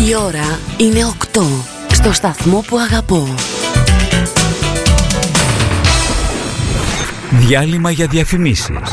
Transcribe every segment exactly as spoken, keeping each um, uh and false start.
Η ώρα είναι οκτώ στο σταθμό που αγαπώ. Διάλειμμα για διαφημίσεις.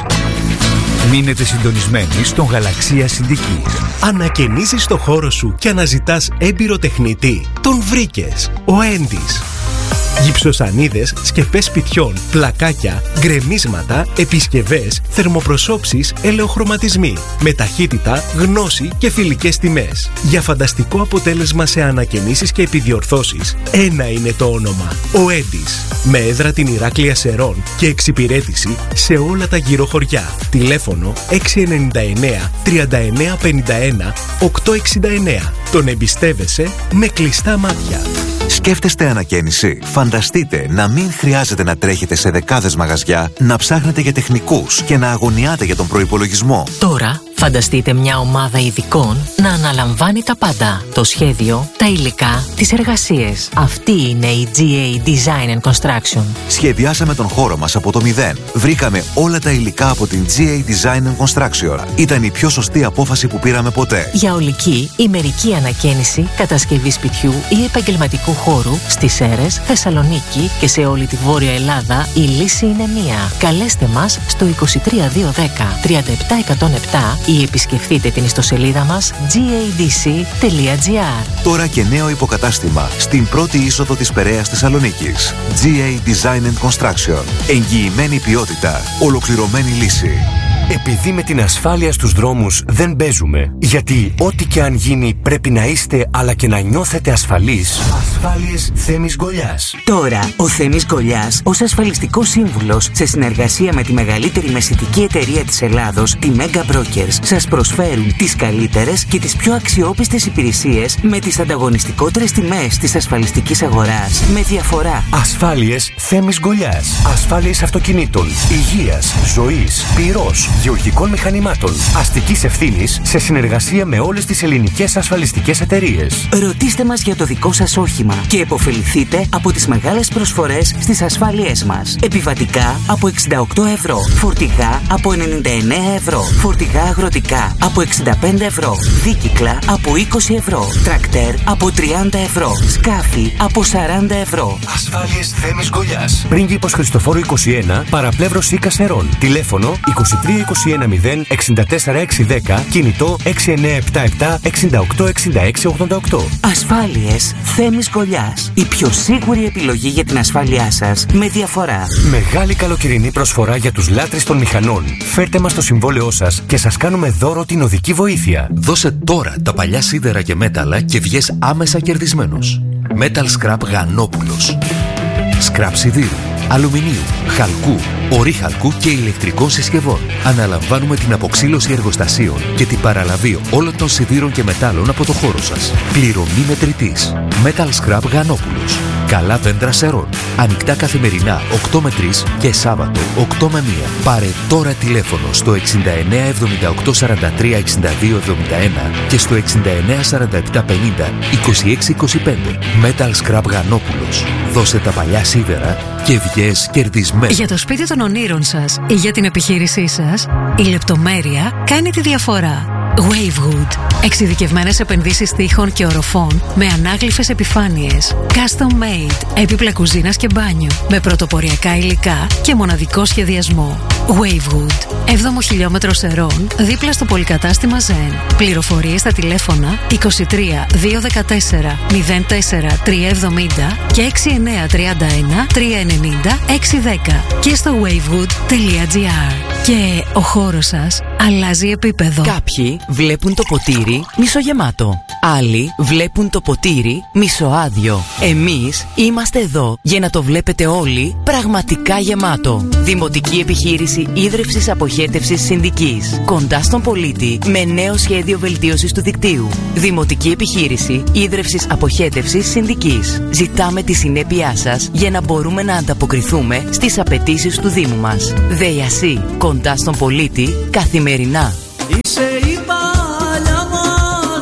Μείνετε συντονισμένοι στον Γαλαξία Συντικής. Ανακαινίζεις το χώρο σου και αναζητάς έμπειρο τεχνητή. Τον βρήκες. Ο Έντις. Γυψοσανίδες, σκεπές σπιτιών, πλακάκια, γκρεμίσματα, επισκευές, θερμοπροσώψεις, ελαιοχρωματισμοί. Με ταχύτητα, γνώση και φιλικές τιμές. Για φανταστικό αποτέλεσμα σε ανακαινήσεις και επιδιορθώσεις, ένα είναι το όνομα. Ο Έντις. Με έδρα την Ηράκλεια Σερών και εξυπηρέτηση σε όλα τα γύρω χωριά. Τηλέφωνο έξι εννιά εννιά τριάντα εννιά πενήντα ένα οκτακόσια εξήντα εννιά. Τον εμπιστεύεσαι με κλειστά μάτια. Σκέφτεστε ανακαίνιση? Φανταστείτε να μην χρειάζεται να τρέχετε σε δεκάδες μαγαζιά, να ψάχνετε για τεχνικούς και να αγωνιάτε για τον προϋπολογισμό. Τώρα φανταστείτε μια ομάδα ειδικών να αναλαμβάνει τα πάντα. Το σχέδιο, τα υλικά, τις εργασίες. Αυτή είναι η τζι έι Design and Construction. Σχεδιάσαμε τον χώρο μας από το μηδέν. Βρήκαμε όλα τα υλικά από την τζι έι Design and Construction. Ήταν η πιο σωστή απόφαση που πήραμε ποτέ. Για ολική ή μερική ανακαίνιση, κατασκευή σπιτιού ή επαγγελματικού χώρου στις Σέρρες, Θεσσαλονίκη και σε όλη τη Βόρεια Ελλάδα, η λύση είναι μία. Καλέστε μας στο είκοσι τρία διακόσια δέκα τριάντα επτά εκατόν επτά ή επισκεφτείτε την ιστοσελίδα μας τζι έι ντι σι τελεία τζι άρ. Τώρα και νέο υποκατάστημα στην πρώτη είσοδο της Περαίας Θεσσαλονίκης. τζι έι Design and Construction. Εγγυημένη ποιότητα. Ολοκληρωμένη λύση. Επειδή με την ασφάλεια στους δρόμους δεν παίζουμε, γιατί ό,τι και αν γίνει πρέπει να είστε αλλά και να νιώθετε ασφαλείς. Ασφάλειες Θέμης Γκολιάς. Τώρα, ο Θέμης Γκολιάς, ως ασφαλιστικός σύμβουλος, σε συνεργασία με τη μεγαλύτερη μεσητική εταιρεία της Ελλάδος, τη Mega Brokers, σας προσφέρουν τις καλύτερες και τις πιο αξιόπιστες υπηρεσίες με τις ανταγωνιστικότερες τιμές της ασφαλιστικής αγοράς. Με διαφορά. Ασφάλειες Θέμης Γκολιάς. Ασφάλειες αυτοκινήτων, υγείας, ζωής, πυρός, γεωργικών μηχανημάτων, αστικής ευθύνης, σε συνεργασία με όλες τις ελληνικές ασφαλιστικές εταιρείες. Ρωτήστε μας για το δικό σας όχημα και επωφεληθείτε από τις μεγάλες προσφορές στις ασφάλειές μας. Επιβατικά από εξήντα οκτώ ευρώ, φορτηγά από ενενήντα εννέα ευρώ, φορτηγά αγροτικά από εξήντα πέντε ευρώ, δίκυκλα από είκοσι ευρώ, τρακτέρ από τριάντα ευρώ, σκάφη από σαράντα ευρώ. Ασφάλειες Θέμης Γκολιάς. Πρίγκιπος Χριστοφόρου είκοσι ένα, παραπλεύρος Ίκα Σερών. Τηλέφωνο είκοσι τρία είκοσι ένα μηδέν εξήντα τέσσερα εξακόσια δέκα, κινητό έξι εννιά επτά επτά εξήντα οκτώ εξήντα έξι ογδόντα οκτώ. Ασφάλειες Θέμης Γκολιάς. Η πιο σίγουρη επιλογή για την ασφάλειά σας με διαφορά. Μεγάλη καλοκαιρινή προσφορά για τους λάτρεις των μηχανών. Φέρτε μας το συμβόλαιό σας και σας κάνουμε δώρο την οδική βοήθεια. Δώσε τώρα τα παλιά σίδερα και μέταλλα και βγες άμεσα κερδισμένος. Metal Scrap Γανόπουλος. Σκραπ σιδήρου, αλουμινίου, χαλκού, ορύχαλκου και ηλεκτρικών συσκευών. Αναλαμβάνουμε την αποξήλωση εργοστασίων και την παραλαβή όλων των σιδήρων και μετάλλων από το χώρο σας. Πληρωμή μετρητής. Metal Scrap Γανόπουλος. Καλά δέντρα Σερών. Ανοιχτά καθημερινά οκτώ με τρεις και Σάββατο οκτώ με μία. Πάρε τώρα τηλέφωνο στο εξήντα εννέα εβδομήντα οκτώ σαράντα τρία εξήντα δύο εβδομήντα ένα και στο εξήντα εννέα σαράντα επτά πενήντα είκοσι έξι είκοσι πέντε. Metal Scrap Γανόπουλος. Δώσε τα παλιά σίδερα και βγες κερδισμένος. Για το σπίτι των ονείρων σας ή για την επιχείρησή σας, η λεπτομέρεια κάνει τη διαφορά. Wavewood. Εξειδικευμένες επενδύσεις τοίχων και οροφών με ανάγλυφες επιφάνειες. Custom made. Έπιπλα κουζίνας και μπάνιο. Με πρωτοποριακά υλικά και μοναδικό σχεδιασμό. Wavewood. έβδομο χιλιόμετρο Σερών, δίπλα στο πολυκατάστημα Zen. Πληροφορίες στα τηλέφωνα είκοσι τρία διακόσια δεκατέσσερα μηδέν τέσσερα τριακόσια εβδομήντα και έξι εννέα τριάντα ένα τριακόσια ενενήντα εξακόσια δέκα και στο wavewood τελεία τζι άρ. Και ο χώρος σας αλλάζει επίπεδο. Κάποιοι βλέπουν το ποτήρι μισογεμάτο. Άλλοι βλέπουν το ποτήρι μισοάδιο. Εμείς είμαστε εδώ για να το βλέπετε όλοι πραγματικά γεμάτο. Δημοτική επιχείρηση ίδρυυσης αποχέτευσης Συνδικής. Κοντά στον πολίτη με νέο σχέδιο βελτίωσης του δικτύου. Δημοτική επιχείρηση ίδρυυσης αποχέτευσης Συνδικής. Ζητάμε τη συνέπειά σας για να μπορούμε να ανταποκριθούμε στις απαιτήσεις του Δήμου μας. ΔΕΙΑΣΥ. Κοντά στον πολίτη καθημερινά. Είσαι η παλιά μου αγάπη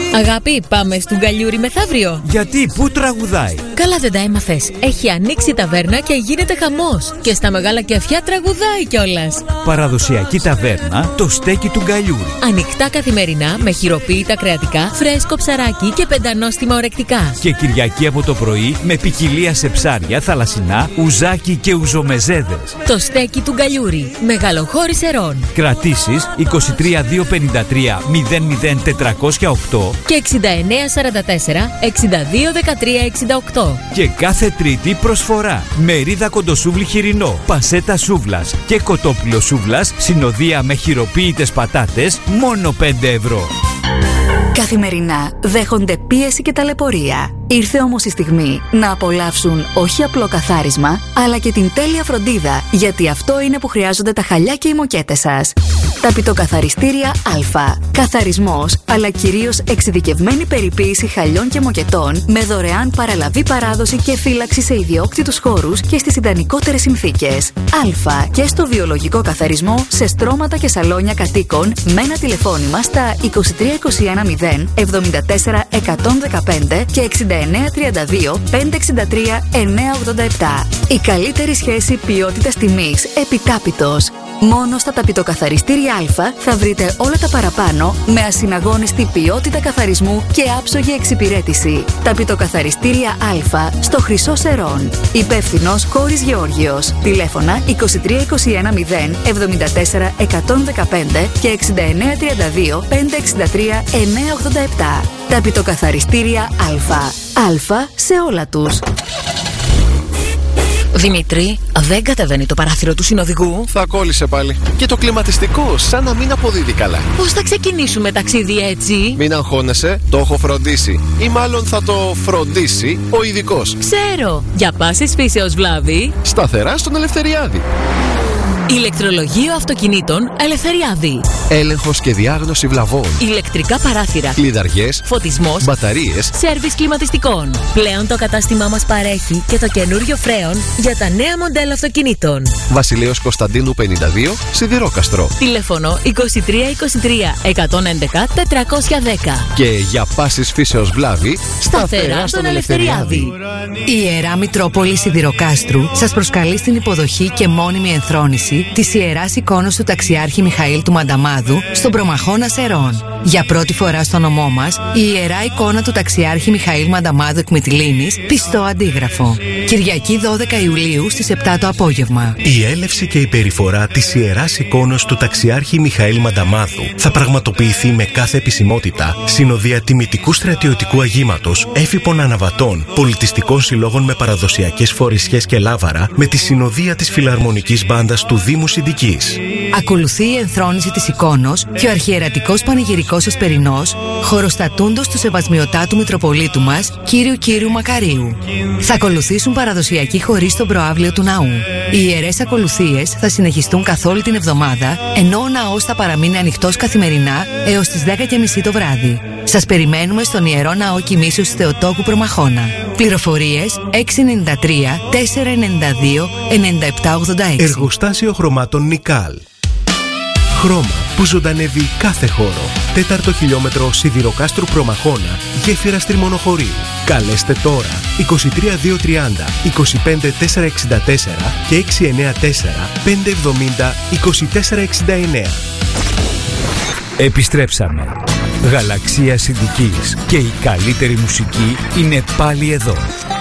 Αγάπη, πάμε στον Γκαλιούρι μεθαύριο. Γιατί, πού τραγουδάει? Καλά δεν τα έμαθες. Έχει ανοίξει η ταβέρνα και γίνεται χαμός. Και στα μεγάλα κεφιά τραγουδάει κιόλας. Παραδοσιακή ταβέρνα, το στέκι του Γκαλιούρι. Ανοιχτά καθημερινά με χειροποίητα κρεατικά, φρέσκο ψαράκι και πεντανόστιμα ορεκτικά. Και Κυριακή από το πρωί με ποικιλία σε ψάρια, θαλασσινά, ουζάκι και ουζομεζέδες. Το στέκι του Γκαλιούρι. Μεγαλοχώρη Σερών. Κρατήσεις είκοσι τρία διακόσια πενήντα τρία μηδέν μηδέν τετρακόσια οκτώ και εξήντα εννέα σαράντα τέσσερα εξήντα δύο δεκατρία εξήντα οκτώ. Και κάθε Τρίτη προσφορά. Μερίδα κοντοσούβλι χοιρινό, πασέτα σούβλας και κοτόπουλο σούβλας, συνοδεία με χειροποίητες πατάτες, μόνο πέντε ευρώ. Καθημερινά δέχονται πίεση και ταλαιπωρία. Ήρθε όμως η στιγμή να απολαύσουν όχι απλό καθάρισμα, αλλά και την τέλεια φροντίδα, γιατί αυτό είναι που χρειάζονται τα χαλιά και οι μοκέτες σας. Ταπητοκαθαριστήρια Α. Καθαρισμός, αλλά κυρίως εξειδικευμένη περιποίηση χαλιών και μοκετών, με δωρεάν παραλαβή παράδοση και φύλαξη σε ιδιόκτητους χώρους και στις ιδανικότερες συνθήκες. Α. Και στο βιολογικό καθαρισμό σε στρώματα και σαλόνια κατοίκων, με ένα τηλεφώνημα στα είκοσι τρία είκοσι ένα μηδέν εβδομήντα τέσσερα εκατόν δεκαπέντε και εξήντα εννέα τριάντα δύο πεντακόσια εξήντα τρία εννιακόσια ογδόντα επτά. Η καλύτερη σχέση ποιότητας τιμής επιτάπητος. Μόνο στα ταπητοκαθαριστήρια Α θα βρείτε όλα τα παραπάνω με ασυναγώνιστη ποιότητα καθαρισμού και άψογη εξυπηρέτηση. Ταπητοκαθαριστήρια Α στο Χρυσό Σερών. Υπεύθυνος Κόρης Γεώργιος. Τηλέφωνα είκοσι τρία είκοσι ένα μηδέν εβδομήντα τέσσερα εκατόν δεκαπέντε και εξήντα εννέα τριάντα δύο πεντακόσια εξήντα τρία εννιακόσια ογδόντα επτά. Ταπητοκαθαριστήρια Α. Α σε όλα τους. Δημήτρη, δεν κατεβαίνει το παράθυρο του συνοδηγού. Θα κόλλησε πάλι. Και το κλιματιστικό, σαν να μην αποδίδει καλά. Πώς θα ξεκινήσουμε ταξίδι έτσι? Μην αγχώνεσαι, το έχω φροντίσει. Ή μάλλον θα το φροντίσει ο ειδικός. Ξέρω. Για πάσης φύσεως βλάβη. Σταθερά στον Ελευθεριάδη. Ηλεκτρολογείο αυτοκινήτων Ελευθεριάδη. Έλεγχος και διάγνωση βλαβών. Ηλεκτρικά παράθυρα. Κλειδαριές. Φωτισμός. Μπαταρίες. Σέρβις κλιματιστικών. Πλέον το κατάστημά μας παρέχει και το καινούριο φρέον για τα νέα μοντέλα αυτοκινήτων. Βασιλέως Κωνσταντίνου πενήντα δύο, Σιδηρόκαστρο. Τηλέφωνο είκοσι τρία είκοσι τρία εκατόν έντεκα τετρακόσια δέκα. Και για πάσης φύσεως βλάβη, σταθερά στον Ελευθεριάδη. Η Ιερά Μητρόπολη Σιδηροκάστρου σας προσκαλεί στην υποδοχή και μόνιμη ενθρόνηση της Ιεράς Εικόνος του Ταξιάρχη Μιχαήλ του Μανταμάδου στον Προμαχώνα Σερών. Για πρώτη φορά στο νομό μας, η Ιερά Εικόνα του Ταξιάρχη Μιχαήλ Μανταμάδου εκ Μυτιλήνης, πιστό αντίγραφο. Κυριακή δώδεκα Ιουλίου στις επτά το απόγευμα. Η έλευση και η περιφορά της Ιεράς Εικόνος του Ταξιάρχη Μιχαήλ Μανταμάδου θα πραγματοποιηθεί με κάθε επισημότητα, συνοδεία τιμητικού στρατιωτικού αγήματος, έφυπων αναβατών, πολιτιστικών συλλόγων με παραδοσιακές φορεσιές και λάβαρα, με τη συνοδεία της Φιλαρμονικής Μπάντας του Δήμου Συντικής. Ακολουθεί η ενθρόνηση της εικόνος και ο αρχιερατικός πανηγυρικός Εσπερινός, χωροστατούντος του Σεβασμιωτάτου Μητροπολίτου μας, κύριου Κύριου Μακαρίου. Θα ακολουθήσουν παραδοσιακοί χοροί στον προαύλιο του ναού. Οι ιερές ακολουθίες θα συνεχιστούν καθ' όλη την εβδομάδα, ενώ ο ναός θα παραμείνει ανοιχτός καθημερινά έως τις δέκα και μισή το βράδυ. Σας περιμένουμε στον Ιερό Ναό Κοιμήσεως Θεοτόκου Προμαχώνα. Πληροφορίες έξι εννιά τρία τέσσερα εννιά δύο εννιά επτά ογδόντα έξι. Εργοστάσιο χρωμάτων Νικάλ. Χρώμα που ζωντανεύει κάθε χώρο. Τέταρτο χιλιόμετρο Σιδηροκάστρου Προμαχώνα, γέφυρα Τριμονοχωρίου. Καλέστε τώρα είκοσι τρία διακόσια τριάντα είκοσι πέντε τετρακόσια εξήντα τέσσερα και έξι εννιά τέσσερα πεντακόσια εβδομήντα είκοσι τέσσερα εξήντα εννέα. Επιστρέψαμε. Γαλαξία Συντικής και η καλύτερη μουσική είναι πάλι εδώ.